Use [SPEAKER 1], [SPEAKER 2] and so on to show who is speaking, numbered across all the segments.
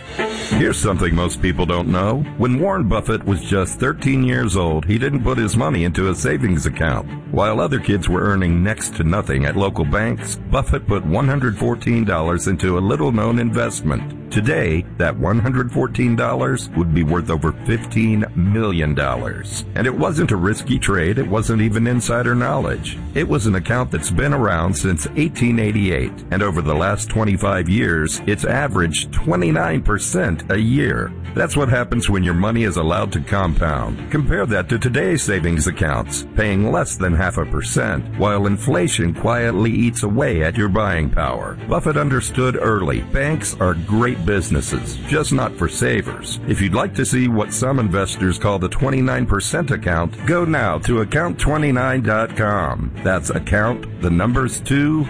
[SPEAKER 1] Here's something most people don't know. When Warren Buffett was just 13 years old, he didn't put his money into a savings account. While other kids were earning next to nothing at local banks, Buffett put $114 into a little-known investment. Today, that $114 would be worth over $15 million. And it wasn't a risky trade. It wasn't even insider knowledge. It was an account that's been around since 1888. And over the last 25 years, it's averaged 29% a year. That's what happens when your money is allowed to compound. Compare that to today's savings accounts, paying less than 0.5%, while inflation quietly eats away at your buying power. Buffett understood early. Banks are great businesses, just not for savers. If you'd like to see what some investors call the 29% account, go now to account29.com. That's account, the numbers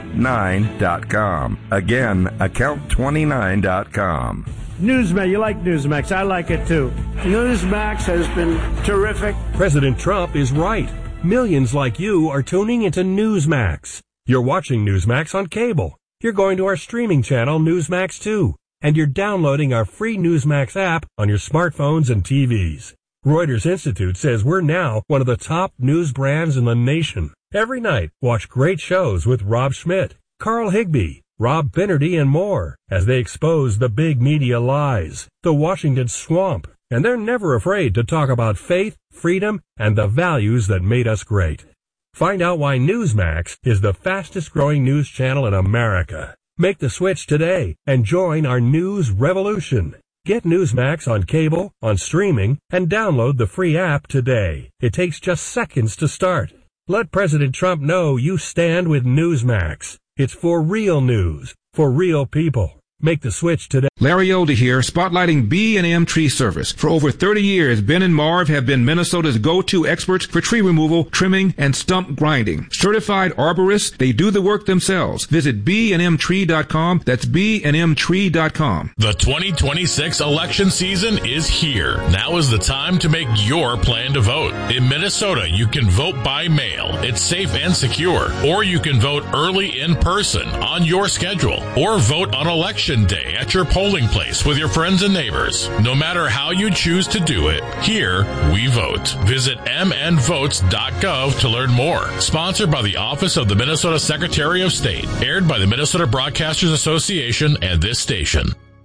[SPEAKER 1] 29.com. Again, account29.com.
[SPEAKER 2] Newsmax, you like Newsmax. I like it too. Newsmax has been terrific.
[SPEAKER 3] President Trump is right. Millions like you are tuning into Newsmax. You're watching Newsmax on cable. You're going to our streaming channel, Newsmax 2. And you're downloading our free Newsmax app on your smartphones and TVs. Reuters Institute says we're now one of the top news brands in the nation. Every night, watch great shows with Rob Schmidt, Carl Higbie, Rob Bennerty, and more as they expose the big media lies, the Washington swamp, and they're never afraid to talk about faith, freedom, and the values that made us great. Find out why Newsmax is the fastest growing news channel in America. Make the switch today and join our news revolution. Get Newsmax on cable, on streaming, and download the free app today. It takes just seconds to start. Let President Trump know you stand with Newsmax. It's for real news, for real people. Make the switch today.
[SPEAKER 4] Larry Older here, spotlighting B&M Tree Service. For over 30 years, Ben and Marv have been Minnesota's go-to experts for tree removal, trimming, and stump grinding. Certified arborists, they do the work themselves. Visit bnmtree.com. That's bnmtree.com.
[SPEAKER 5] The 2026 election season is here. Now is the time to make your plan to vote. In Minnesota, you can vote by mail. It's safe and secure. Or you can vote early in person on your schedule. Or vote on election day at your polling place with your friends and neighbors. No matter how you choose to do it, here we vote. Visit mnvotes.gov to learn more. Sponsored by the Office of the Minnesota Secretary of State. Aired by the Minnesota Broadcasters Association and this station.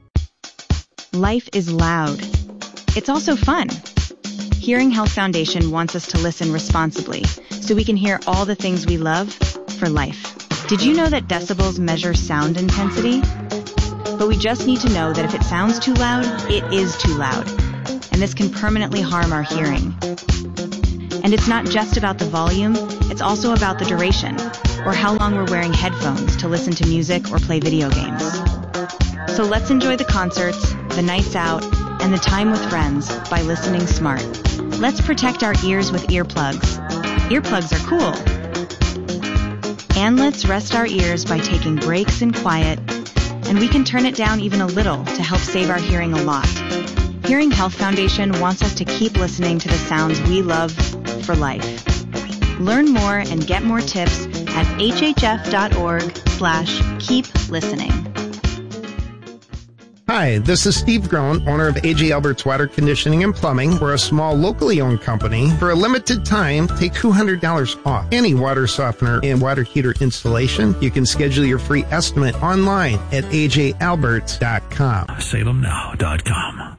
[SPEAKER 6] Life is loud. It's also fun. Hearing Health Foundation wants us to listen responsibly so we can hear all the things we love for life. Did you know that decibels measure sound intensity? But we just need to know that if it sounds too loud, it is too loud. And this can permanently harm our hearing. And it's not just about the volume, it's also about the duration, or how long we're wearing headphones to listen to music or play video games. So let's enjoy the concerts, the nights out, and the time with friends by listening smart. Let's protect our ears with earplugs. Earplugs are cool. And let's rest our ears by taking breaks in quiet, and we can turn it down even a little to help save our hearing a lot. Hearing Health Foundation wants us to keep listening to the sounds we love for life. Learn more and get more tips at hhf.org/keep listening.
[SPEAKER 7] Hi, this is Steve Groen, owner of A.J. Albert's Water Conditioning and Plumbing. We're a small, locally owned company. For a limited time, take $200 off any water softener and water heater installation. You can schedule your free estimate online at ajalberts.com.
[SPEAKER 8] salemnow.com.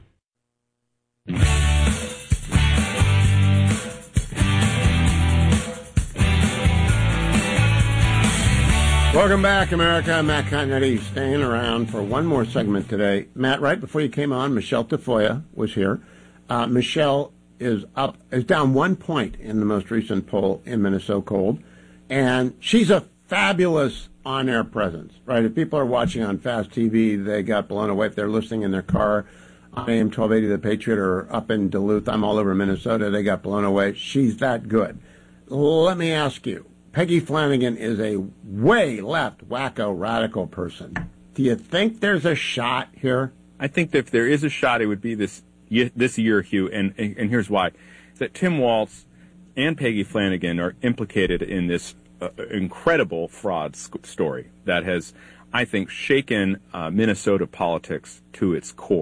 [SPEAKER 9] Welcome back, America. Matt Continetti staying around for one more segment today. Matt, right before you came on, Michelle Tafoya was here. Michelle is down 1 point in the most recent poll in Minnesota Cold, and she's a fabulous on-air presence, right? If people are watching on Fast TV, they got blown away. If they're listening in their car on AM 1280 The Patriot or up in Duluth, I'm all over Minnesota, they got blown away. She's that good. Let me ask you. Peggy Flanagan is a way left, wacko, radical person. Do you think there's a shot here?
[SPEAKER 10] I think that if there is a shot, it would be this year, Hugh, and here's why. That Tim Walz and Peggy Flanagan are implicated in this incredible fraud story that has, I think, shaken Minnesota politics to its core.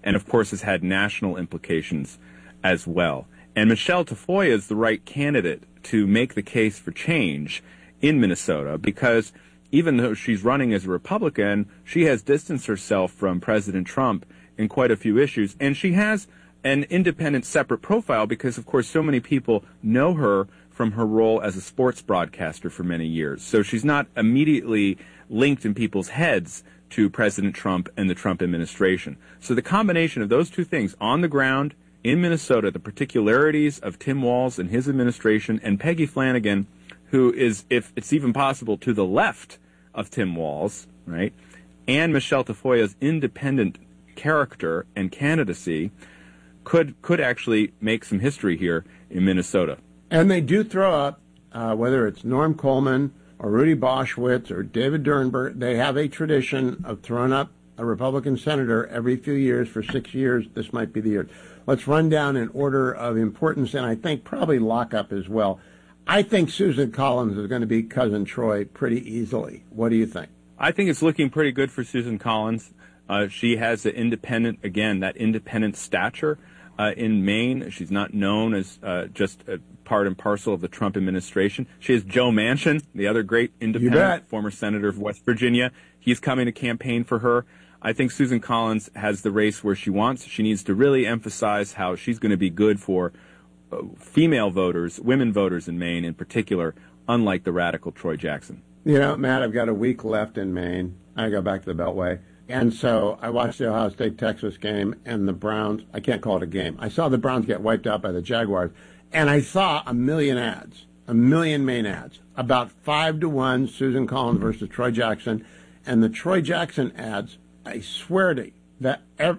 [SPEAKER 10] and of course has had national implications as well. And Michelle Tafoya is the right candidate to make the case for change in Minnesota, because even though she's running as a Republican, she has distanced herself from President Trump in quite a few issues, and she has an independent, separate profile because, of course, so many people know her from her role as a sports broadcaster for many years. So she's not immediately linked in people's heads to President Trump and the Trump administration. So the combination of those two things on the ground in Minnesota, the particularities of Tim Walz and his administration, and Peggy Flanagan, who is, if it's even possible, to the left of Tim Walz, right, and Michelle Tafoya's independent character and candidacy could actually make some history here in Minnesota.
[SPEAKER 9] And they do throw up, whether it's Norm Coleman or Rudy Boschwitz or David Durnberg, they have a tradition of throwing up a Republican senator every few years for 6 years. This might be the year. Let's run down in order of importance, and I think probably lockup as well. I think Susan Collins is going to beat Cousin Troy pretty easily. What do you think?
[SPEAKER 10] I think it's looking pretty good for Susan Collins. She has the independent, again, that independent stature in Maine. She's not known as just a part and parcel of the Trump administration. She has Joe Manchin, the other great independent former senator of West Virginia. He's coming to campaign for her. I think Susan Collins has the race where she wants. She needs to really emphasize how she's going to be good for female voters, women voters in Maine in particular, unlike the radical Troy Jackson.
[SPEAKER 9] You know, Matt, I've got a week left in Maine. I go back to the Beltway. And so I watched the Ohio State-Texas game, and the Browns, I can't call it a game. I saw the Browns get wiped out by the Jaguars, and I saw a million Maine ads, about 5-1 Susan Collins versus Troy Jackson. And the Troy Jackson ads, I swear to you, that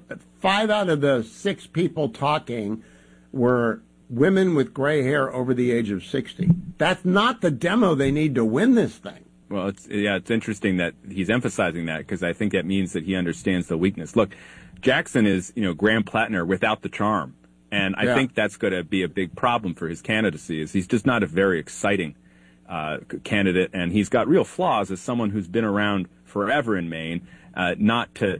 [SPEAKER 9] 5 out of the 6 people talking were women with gray hair over the age of 60. That's not the demo they need to win this thing.
[SPEAKER 10] Well, it's interesting that he's emphasizing that, because I think that means that he understands the weakness. Look, Jackson is, Graham Plattner without the charm. And I think that's going to be a big problem for his candidacy, is he's just not a very exciting candidate, and he's got real flaws as someone who's been around forever in Maine, not to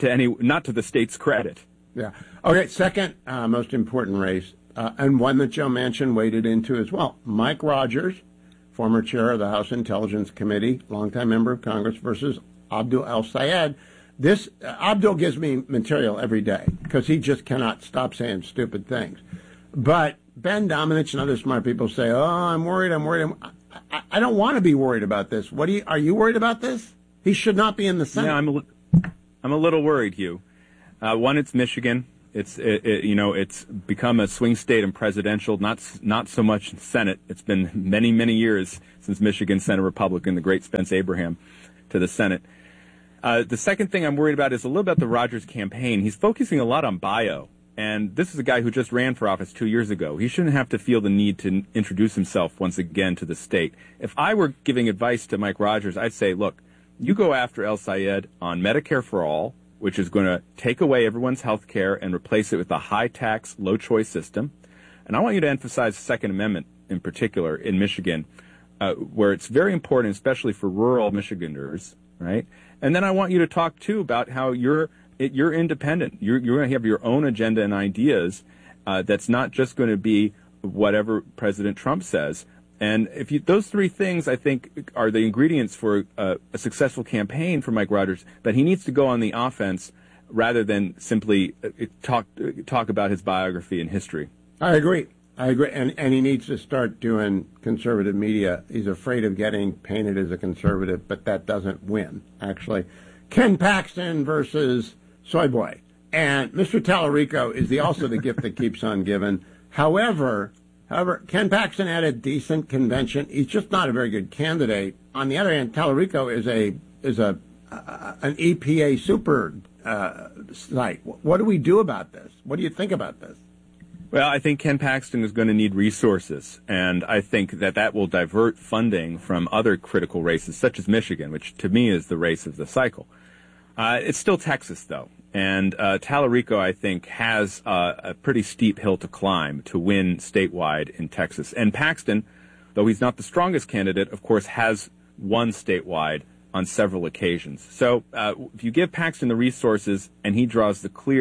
[SPEAKER 10] the state's credit.
[SPEAKER 9] Yeah. Okay, second most important race, and one that Joe Manchin waded into as well. Mike Rogers, former chair of the House Intelligence Committee, longtime member of Congress, versus Abdul El-Sayed. This Abdul gives me material every day because he just cannot stop saying stupid things. But Ben Domenech and other smart people say, "Oh, I'm worried. I don't want to be worried about this. Are you worried about this? He should not be in the Senate."
[SPEAKER 10] Yeah, I'm a little worried, Hugh. One, it's Michigan. It's become a swing state in presidential, not so much in Senate. It's been many, many years since Michigan sent a Republican, the great Spence Abraham, to the Senate. The second thing I'm worried about is a little about the Rogers campaign. He's focusing a lot on bio, and this is a guy who just ran for office 2 years ago. He shouldn't have to feel the need to introduce himself once again to the state. If I were giving advice to Mike Rogers, I'd say, look, you go after El-Sayed on Medicare for All, which is going to take away everyone's health care and replace it with a high-tax, low-choice system. And I want you to emphasize the Second Amendment in particular in Michigan, where it's very important, especially for rural Michiganders, right? And then I want you to talk, too, about how you're independent. You're going to have your own agenda and ideas that's not just going to be whatever President Trump says. And those three things, I think, are the ingredients for a successful campaign for Mike Rogers. But he needs to go on the offense rather than simply talk about his biography and history.
[SPEAKER 9] I agree. And he needs to start doing conservative media. He's afraid of getting painted as a conservative, but that doesn't win, actually. Ken Paxton versus Soy Boy. And Mr. Tallarico is also the gift that keeps on giving. However, Ken Paxton had a decent convention. He's just not a very good candidate. On the other hand, Tallarico is an EPA super site. What do we do about this? What do you think about this?
[SPEAKER 10] Well, I think Ken Paxton is going to need resources, and I think that will divert funding from other critical races, such as Michigan, which to me is the race of the cycle. It's still Texas, though. And Tallarico, I think, has a pretty steep hill to climb to win statewide in Texas. And Paxton, though he's not the strongest candidate, of course, has won statewide on several occasions. So if you give Paxton the resources and he draws the clear,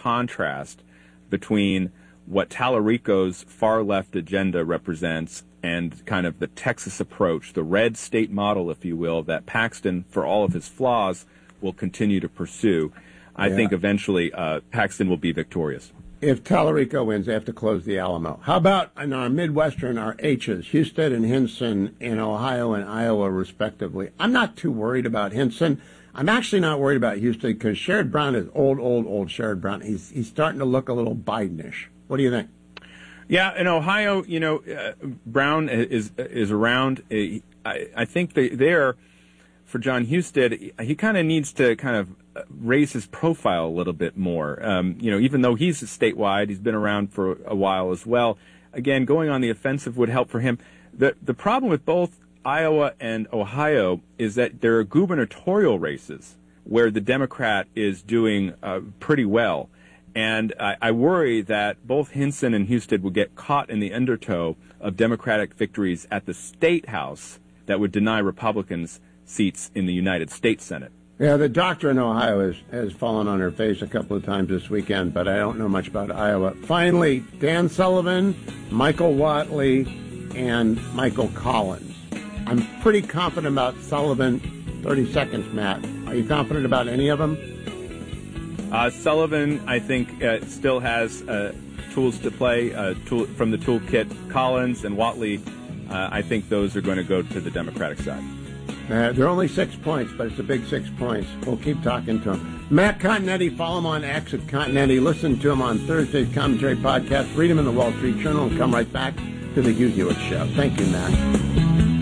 [SPEAKER 10] contrast between what Tallarico's far-left agenda represents and kind of the Texas approach, the red state model, if you will, that Paxton, for all of his flaws, will continue to pursue. I think eventually Paxton will be victorious.
[SPEAKER 9] If Tallarico wins, they have to close the Alamo. How about in our Midwestern, our H's, Husted and Hinson in Ohio and Iowa, respectively? I'm not too worried about Hinson. I'm actually not worried about Husted because Sherrod Brown is old Sherrod Brown. He's starting to look a little Bidenish. What do you think?
[SPEAKER 10] Yeah, in Ohio, Brown is around. I think there, for John Husted, he kind of needs to kind of raise his profile a little bit more. Even though he's statewide, he's been around for a while as well. Again, going on the offensive would help for him. The problem with both Iowa and Ohio is that there are gubernatorial races where the Democrat is doing pretty well. And I worry that both Hinson and Husted will get caught in the undertow of Democratic victories at the state house that would deny Republicans seats in the United States Senate.
[SPEAKER 9] Yeah, the doctor in Ohio has fallen on her face a couple of times this weekend, but I don't know much about Iowa. Finally, Dan Sullivan, Michael Whatley, and Michael Collins. I'm pretty confident about Sullivan. 30 seconds, Matt. Are you confident about any of them?
[SPEAKER 10] Sullivan, I think, still has tools to play from the toolkit. Collins and Whatley, I think those are going to go to the Democratic side.
[SPEAKER 9] They're only 6 points, but it's a big 6 points. We'll keep talking to him. Matt Continetti, follow him on X at Continetti. Listen to him on Thursday's Commentary Podcast. Read him in the Wall Street Journal and come right back to the Hugh Hewitt Show. Thank you, Matt.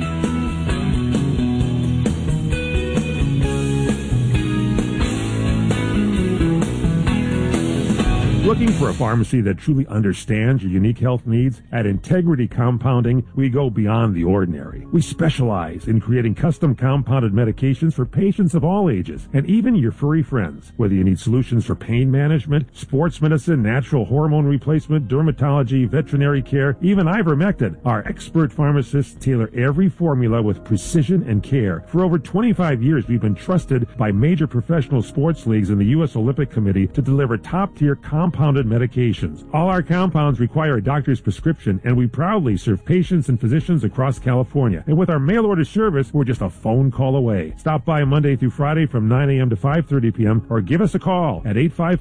[SPEAKER 11] Looking for a pharmacy that truly understands your unique health needs? At Integrity Compounding, we go beyond the ordinary. We specialize in creating custom compounded medications for patients of all ages, and even your furry friends. Whether you need solutions for pain management, sports medicine, natural hormone replacement, dermatology, veterinary care, even ivermectin, our expert pharmacists tailor every formula with precision and care. For over 25 years, we've been trusted by major professional sports leagues and the U.S. Olympic Committee to deliver top-tier compounded medications. All our compounds require a doctor's prescription, and we proudly serve patients and physicians across California. And with our mail-order service, we're just a phone call away. Stop by Monday through Friday from 9 a.m. to 5:30 p.m. or give us a call at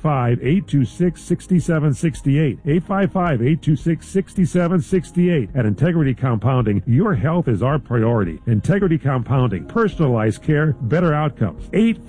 [SPEAKER 11] 855-826-6768. 855-826-6768. At Integrity Compounding, your health is our priority. Integrity Compounding, personalized care, better outcomes.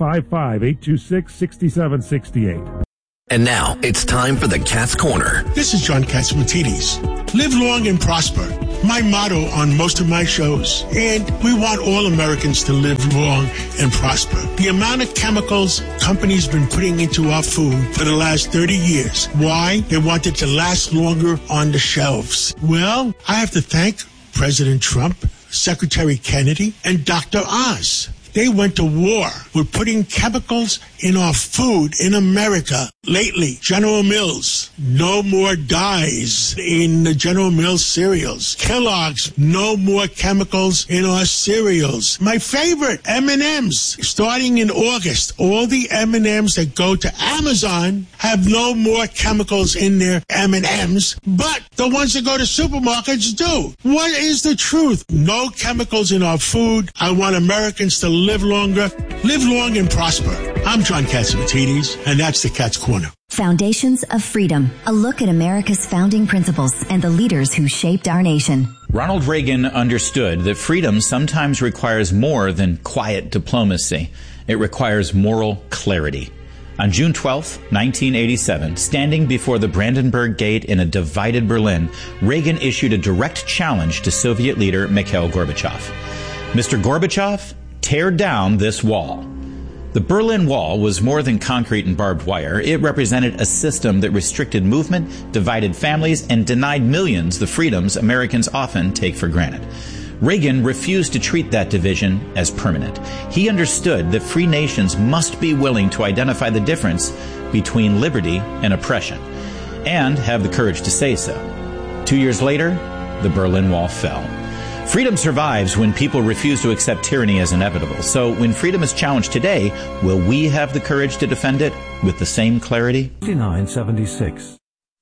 [SPEAKER 11] 855-826-6768.
[SPEAKER 12] And now, it's time for the Cat's Corner.
[SPEAKER 13] This is John Catsimatidis. Live long and prosper. My motto on most of my shows. And we want all Americans to live long and prosper. The amount of chemicals companies been putting into our food for the last 30 years. Why? They want it to last longer on the shelves. Well, I have to thank President Trump, Secretary Kennedy, and Dr. Oz. They went to war with putting chemicals in our food in America. Lately, General Mills, no more dyes in the General Mills cereals. Kellogg's, no more chemicals in our cereals. My favorite, M&M's. Starting in August, all the M&M's that go to Amazon have no more chemicals in their M&M's, but the ones that go to supermarkets do. What is the truth? No chemicals in our food. I want Americans to live longer, live long and prosper. I'm John Catsimatidis, and that's the Cat's Corner.
[SPEAKER 14] Foundations of Freedom, a look at America's founding principles and the leaders who shaped our nation.
[SPEAKER 15] Ronald Reagan understood that freedom sometimes requires more than quiet diplomacy. It requires moral clarity. On June 12, 1987, standing before the Brandenburg Gate in a divided Berlin, Reagan issued a direct challenge to Soviet leader Mikhail Gorbachev. Mr. Gorbachev, tear down this wall. The Berlin Wall was more than concrete and barbed wire. It represented a system that restricted movement, divided families, and denied millions the freedoms Americans often take for granted. Reagan refused to treat that division as permanent. He understood that free nations must be willing to identify the difference between liberty and oppression, and have the courage to say so. 2 years later, the Berlin Wall fell. Freedom survives when people refuse to accept tyranny as inevitable. So when freedom is challenged today, will we have the courage to defend it with the same clarity?
[SPEAKER 8] 5976.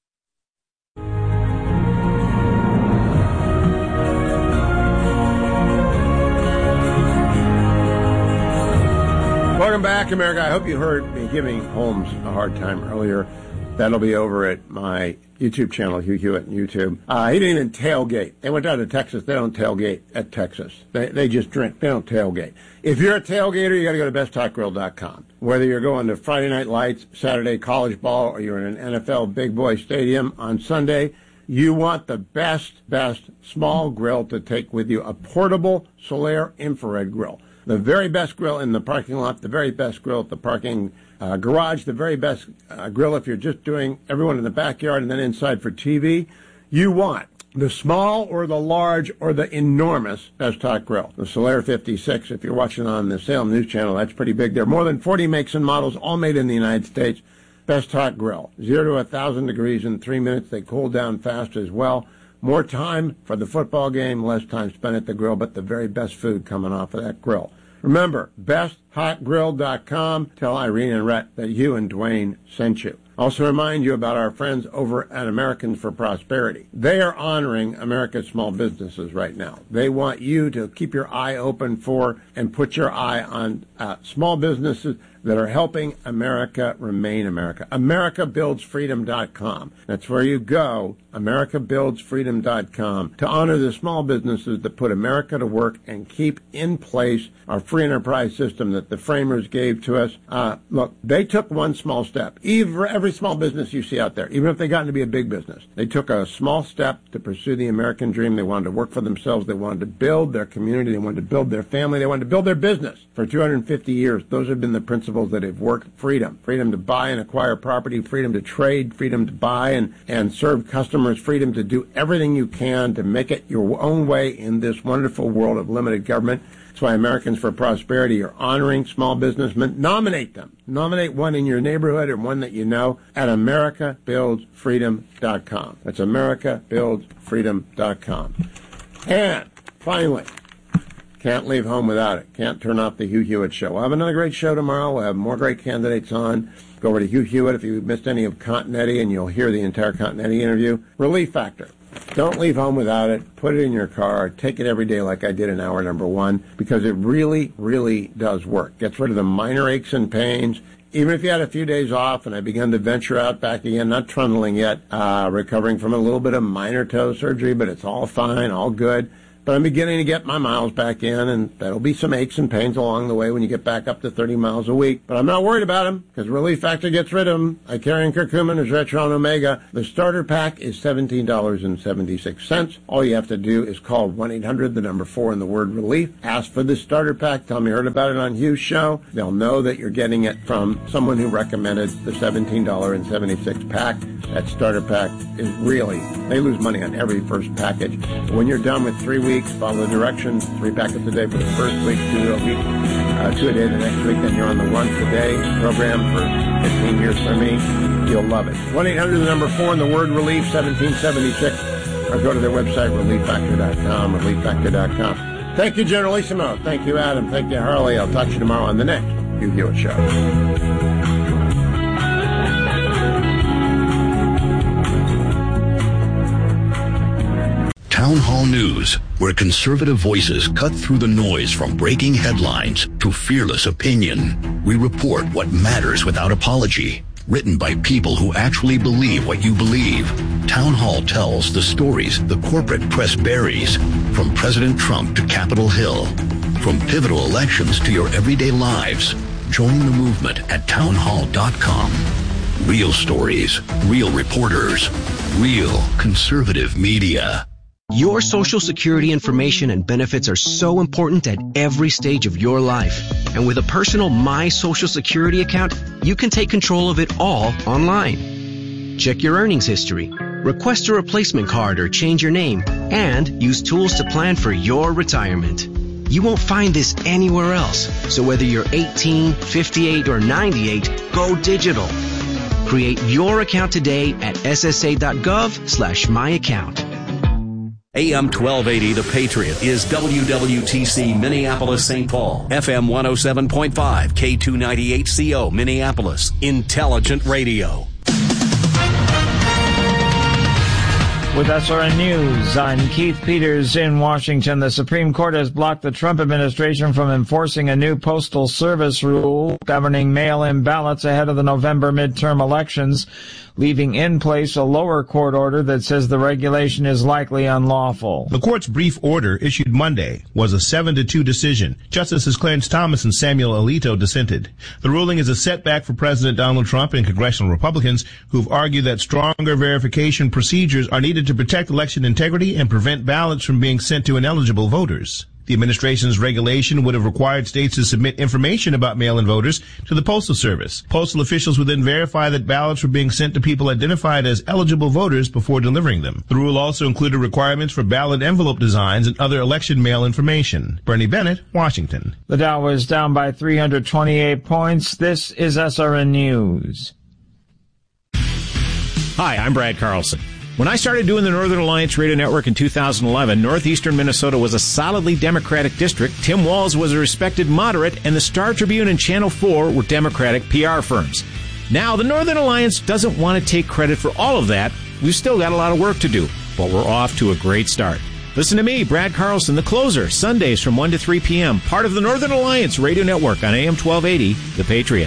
[SPEAKER 9] Welcome back, America. I hope you heard me giving Holmes a hard time earlier. That'll be over at my YouTube channel, Hugh Hewitt on YouTube. He didn't even tailgate. They went down to Texas. They don't tailgate at Texas. They just drink. They don't tailgate. If you're a tailgater, you got to go to besttalkgrill.com. Whether you're going to Friday Night Lights, Saturday college ball, or you're in an NFL big boy stadium on Sunday, you want the best small grill to take with you, a portable Solaire infrared grill. The very best grill in the parking lot, the very best grill at the parking garage, the very best grill if you're just doing everyone in the backyard and then inside for TV. You want the small or the large or the enormous Best Talk grill. The Solaire 56, if you're watching on the Salem News Channel, that's pretty big. There are more than 40 makes and models, all made in the United States. Best Talk grill. 0 to 1,000 degrees in 3 minutes. They cool down fast as well. More time for the football game, less time spent at the grill, but the very best food coming off of that grill. Remember, besthotgrill.com. Tell Irene and Rhett that you and Dwayne sent you. Also remind you about our friends over at Americans for Prosperity. They are honoring America's small businesses right now. They want you to keep your eye open for and put your eye on small businesses that are helping America remain America. AmericaBuildsFreedom.com. That's where you go, AmericaBuildsFreedom.com, to honor the small businesses that put America to work and keep in place our free enterprise system that the framers gave to us. Look, they took one small step. Every small business you see out there, even if they got to be a big business, they took a small step to pursue the American dream. They wanted to work for themselves. They wanted to build their community. They wanted to build their family. They wanted to build their business. For 250 years, those have been the principles that have worked. Freedom to buy and acquire property, freedom to trade, freedom to buy and serve customers, freedom to do everything you can to make it your own way in this wonderful world of limited government. That's why Americans for Prosperity are honoring small businessmen. Nominate them. Nominate one in your neighborhood or one that you know at AmericaBuildsFreedom.com. That's AmericaBuildsFreedom.com. And finally, can't leave home without it. Can't turn off the Hugh Hewitt Show. We'll have another great show tomorrow. We'll have more great candidates on. Go over to Hugh Hewitt if you missed any of Continetti, and you'll hear the entire Continetti interview. Relief Factor. Don't leave home without it. Put it in your car. Take it every day like I did in hour number 1, because it really, really does work. Gets rid of the minor aches and pains. Even if you had a few days off, and I began to venture out back again, not trundling yet, recovering from a little bit of minor toe surgery, but it's all fine, all good. But I'm beginning to get my miles back in, and that'll be some aches and pains along the way when you get back up to 30 miles a week. But I'm not worried about them, because Relief Factor gets rid of them. Icarian Curcumin, Resveratrol, and Omega. The starter pack is $17.76. All you have to do is call 1-800, the number 4 and the word relief. Ask for the starter pack. Tell them you heard about it on Hugh's show. They'll know that you're getting it from someone who recommended the $17.76 pack. That starter pack is really, they lose money on every first package. But when you're done with 3 weeks, follow the directions, 3 packets a day for the first week, 2 a week, 2 a day the next week, then you're on the once a day program for 15 years for me. You'll love it. 1-800, the number 4 and the word relief, 1776, or go to their website, relieffactor.com, relieffactor.com. Thank you, Generalissimo. Thank you, Adam. Thank you, Harley. I'll talk to you tomorrow on the next Hugh Hewitt Show.
[SPEAKER 16] Town Hall News, where conservative voices cut through the noise from breaking headlines to fearless opinion. We report what matters without apology. Written by people who actually believe what you believe. Town Hall tells the stories the corporate press buries, from President Trump to Capitol Hill. From pivotal elections to your everyday lives. Join the movement at townhall.com. Real stories, real reporters, real conservative media.
[SPEAKER 17] Your Social Security information and benefits are so important at every stage of your life. And with a personal My Social Security account, you can take control of it all online. Check your earnings history, request a replacement card or change your name, and use tools to plan for your retirement. You won't find this anywhere else. So whether you're 18, 58, or 98, go digital. Create your account today at ssa.gov/myaccount.
[SPEAKER 18] AM 1280, The Patriot, is WWTC Minneapolis, St. Paul. FM 107.5, K298CO, Minneapolis. Intelligent radio.
[SPEAKER 19] With SRN News, I'm Keith Peters in Washington. The Supreme Court has blocked the Trump administration from enforcing a new Postal Service rule governing mail-in ballots ahead of the November midterm elections, leaving in place a lower court order that says the regulation is likely unlawful.
[SPEAKER 20] The court's brief order, issued Monday, was a 7-2 decision. Justices Clarence Thomas and Samuel Alito dissented. The ruling is a setback for President Donald Trump and congressional Republicans who've argued that stronger verification procedures are needed to protect election integrity and prevent ballots from being sent to ineligible voters. The administration's regulation would have required states to submit information about mail-in voters to the Postal Service. Postal officials would then verify that ballots were being sent to people identified as eligible voters before delivering them. The rule also included requirements for ballot envelope designs and other election mail information. Bernie Bennett, Washington.
[SPEAKER 19] The Dow was down by 328 points. This is SRN News.
[SPEAKER 21] Hi, I'm Brad Carlson. When I started doing the Northern Alliance Radio Network in 2011, northeastern Minnesota was a solidly Democratic district, Tim Walz was a respected moderate, and the Star Tribune and Channel 4 were Democratic PR firms. Now, the Northern Alliance doesn't want to take credit for all of that. We've still got a lot of work to do, but we're off to a great start. Listen to me, Brad Carlson, The Closer, Sundays from 1 to 3 p.m., part of the Northern Alliance Radio Network on AM 1280, The Patriot.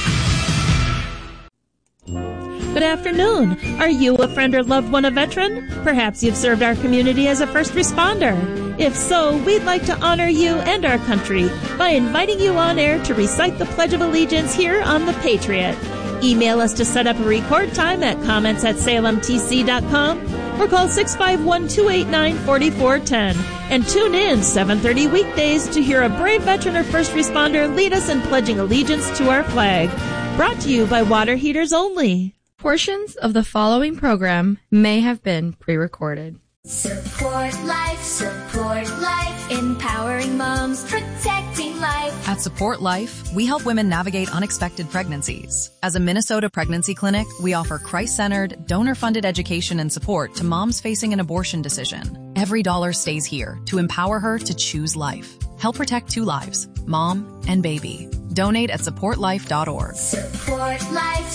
[SPEAKER 22] Good afternoon. Are you a friend or loved one a veteran? Perhaps you've served our community as a first responder. If so, we'd like to honor you and our country by inviting you on air to recite the Pledge of Allegiance here on The Patriot. Email us to set up a record time at comments@salemtc.com or call 651-289-4410 and tune in 7:30 weekdays to hear a brave veteran or first responder lead us in pledging allegiance to our flag. Brought to you by Water Heaters Only.
[SPEAKER 23] Portions of the following program may have been pre-recorded.
[SPEAKER 24] Support life, empowering moms, protecting life.
[SPEAKER 25] At Support Life, we help women navigate unexpected pregnancies. As a Minnesota pregnancy clinic, we offer Christ-centered, donor-funded education and support to moms facing an abortion decision. Every dollar stays here to empower her to choose life. Help protect 2 lives, mom and baby. Donate at supportlife.org.
[SPEAKER 24] Support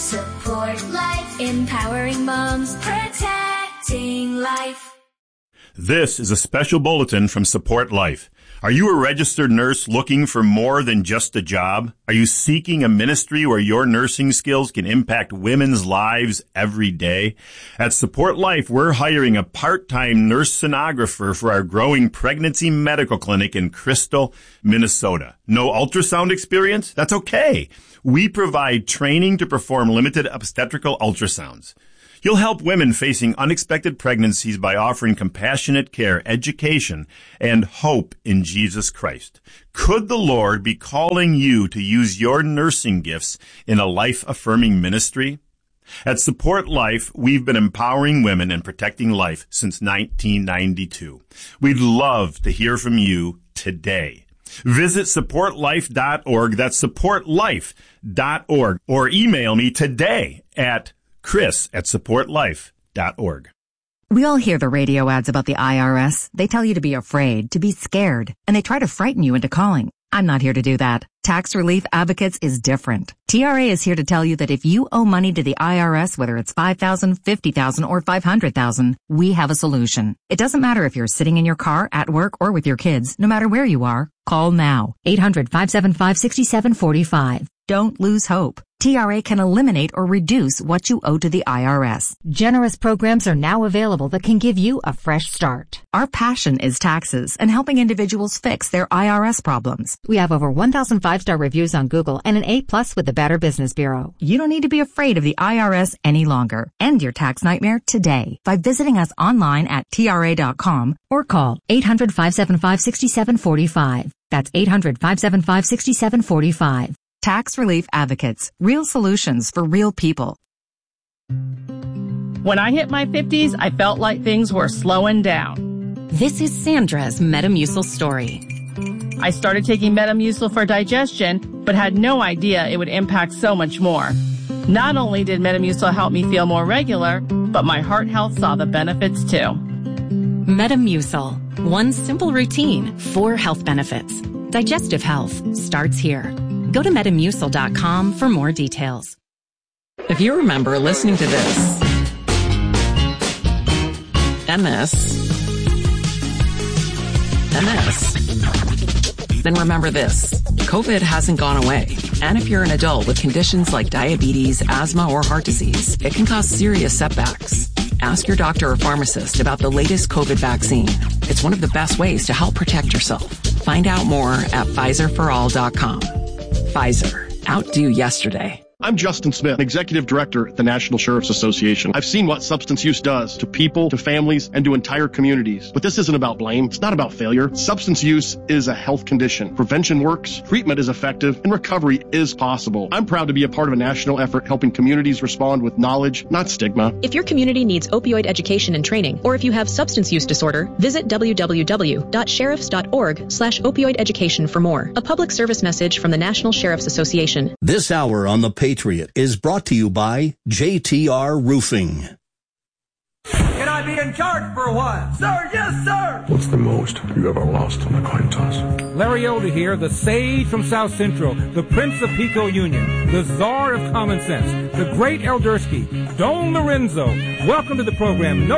[SPEAKER 24] life, empowering moms, protecting life.
[SPEAKER 26] This is a special bulletin from Support Life. Are you a registered nurse looking for more than just a job? Are you seeking a ministry where your nursing skills can impact women's lives every day? At Support Life, we're hiring a part-time nurse sonographer for our growing pregnancy medical clinic in Crystal, Minnesota. No ultrasound experience? That's okay. We provide training to perform limited obstetrical ultrasounds. You'll help women facing unexpected pregnancies by offering compassionate care, education, and hope in Jesus Christ. Could the Lord be calling you to use your nursing gifts in a life-affirming ministry? At Support Life, we've been empowering women and protecting life since 1992. We'd love to hear from you today. Visit supportlife.org. That's supportlife.org. Or email me today at Chris@supportlife.org.
[SPEAKER 27] We all hear the radio ads about the IRS. They tell you to be afraid, to be scared, and they try to frighten you into calling. I'm not here to do that. Tax Relief Advocates is different. TRA is here to tell you that if you owe money to the IRS, whether it's $5,000, $50,000, or $500,000, we have a solution. It doesn't matter if you're sitting in your car, at work, or with your kids. No matter where you are, call now. 800-575-6745. Don't lose hope. TRA can eliminate or reduce what you owe to the IRS.
[SPEAKER 28] Generous programs are now available that can give you a fresh start.
[SPEAKER 27] Our passion is taxes and helping individuals fix their IRS problems.
[SPEAKER 28] We have over 1,000 5-star reviews on Google and an A+ with the Better Business Bureau.
[SPEAKER 27] You don't need to be afraid of the IRS any longer. End your tax nightmare today by visiting us online at TRA.com or call 800-575-6745. That's 800-575-6745. Tax Relief Advocates. Real solutions for real people.
[SPEAKER 29] When I hit my 50s, I felt like things were slowing down.
[SPEAKER 28] This is Sandra's Metamucil story.
[SPEAKER 29] I started taking Metamucil for digestion, but had no idea it would impact so much more. Not only did Metamucil help me feel more regular, but my heart health saw the benefits too.
[SPEAKER 28] Metamucil. One simple routine, 4 health benefits. Digestive health starts here. Go to metamucil.com for more details.
[SPEAKER 1] If you remember listening to this, and this, then remember this. COVID hasn't gone away. And if you're an adult with conditions like diabetes, asthma, or heart disease, it can cause serious setbacks. Ask your doctor or pharmacist about the latest COVID vaccine. It's one of the best ways to help protect yourself. Find out more at PfizerForAll.com. Pfizer. Outdo yesterday.
[SPEAKER 2] I'm Justin Smith, Executive Director at the National Sheriff's Association. I've seen what substance use does to people, to families, and to entire communities. But this isn't about blame. It's not about failure. Substance use is a health condition. Prevention works, treatment is effective, and recovery is possible. I'm proud to be a part of a national effort helping communities respond with knowledge, not stigma.
[SPEAKER 3] If your community needs opioid education and training, or if you have substance use disorder, visit www.sheriffs.org/opioid education for more. A public service message from the National Sheriff's Association.
[SPEAKER 18] This hour on The Patriot is brought to you by JTR Roofing.
[SPEAKER 4] Can I be in charge for a while? Sir, yes, sir!
[SPEAKER 5] What's the most you ever lost on a coin toss?
[SPEAKER 6] Larry Elder here, the sage from South Central, the Prince of Pico Union, the Czar of Common Sense, the great Eldersky, Don Lorenzo. Welcome to the program.